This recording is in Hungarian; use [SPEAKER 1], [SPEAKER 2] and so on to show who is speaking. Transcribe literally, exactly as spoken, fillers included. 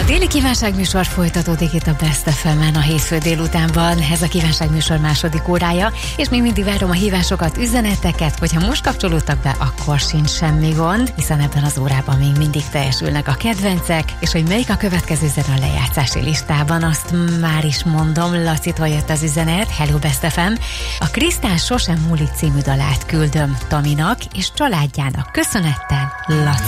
[SPEAKER 1] Déli kívánságműsor folytatódik itt a Best ef emen a hétfő délutánban. Ez a kívánságműsor második órája, és még mindig várom a hívásokat, üzeneteket, hogyha most kapcsolódtak be, akkor sincs semmi gond, hiszen ebben az órában még mindig teljesülnek a kedvencek, és hogy melyik a következő zene a lejátszási listában, azt már is mondom. Lacitól jött az üzenet. Hello Best ef em! A Krisztál sosem múlik című dalát küldöm Taminak és családjának. Köszönettel, Laci.